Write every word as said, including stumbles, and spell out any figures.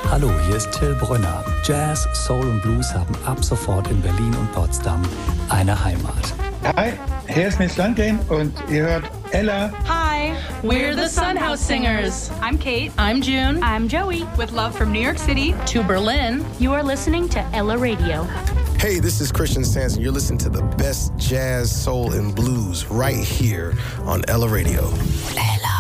Hallo, hier ist Till Brünner. Jazz, Soul und Blues haben ab sofort in Berlin und Potsdam eine Heimat. Hi, hier ist Miss London und ihr hört Ella. Hi, we're the Sun House Singers. I'm Kate. I'm June. I'm Joey. With love from New York City to Berlin. You are listening to Ella Radio. Hey, this is Christian Sanson. You're listening to the best jazz, soul, and blues right here on Ella Radio. Ella.